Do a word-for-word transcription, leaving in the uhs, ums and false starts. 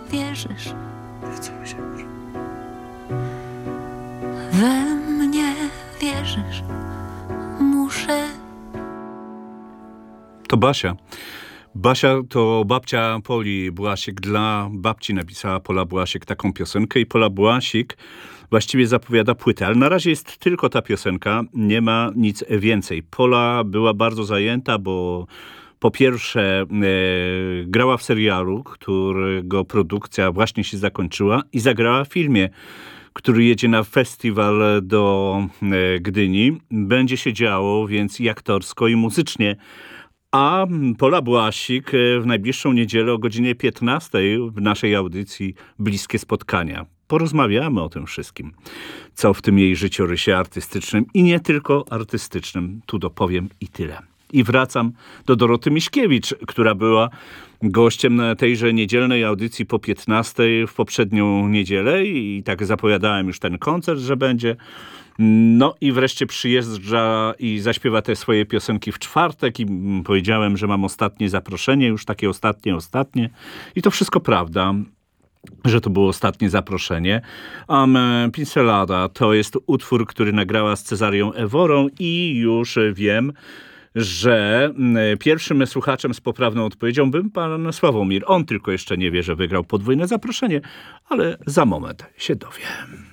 wierzysz. W co wierzysz? We mnie wierzysz. Muszę. To Basia. Basia to babcia Poli Błasiek. Dla babci napisała Pola Błasiek taką piosenkę i Pola Błasik właściwie zapowiada płytę, ale na razie jest tylko ta piosenka, nie ma nic więcej. Pola była bardzo zajęta, bo po pierwsze e, grała w serialu, którego produkcja właśnie się zakończyła i zagrała w filmie, który jedzie na festiwal do e, Gdyni. Będzie się działo, więc i aktorsko, i muzycznie. A Pola Błasik w najbliższą niedzielę o godzinie piętnastej w naszej audycji Bliskie Spotkania. Porozmawiamy o tym wszystkim, co w tym jej życiorysie artystycznym i nie tylko artystycznym. Tu dopowiem i tyle. I wracam do Doroty Miśkiewicz, która była gościem tejże niedzielnej audycji po piętnastej w poprzednią niedzielę i tak zapowiadałem już ten koncert, że będzie. No i wreszcie przyjeżdża i zaśpiewa te swoje piosenki w czwartek i powiedziałem, że mam ostatnie zaproszenie, już takie ostatnie, ostatnie. I to wszystko prawda, że to było ostatnie zaproszenie. Um, Pincelada to jest utwór, który nagrała z Cezarią Eworą i już wiem, że pierwszym słuchaczem z poprawną odpowiedzią był pan Sławomir. On tylko jeszcze nie wie, że wygrał podwójne zaproszenie, ale za moment się dowiem.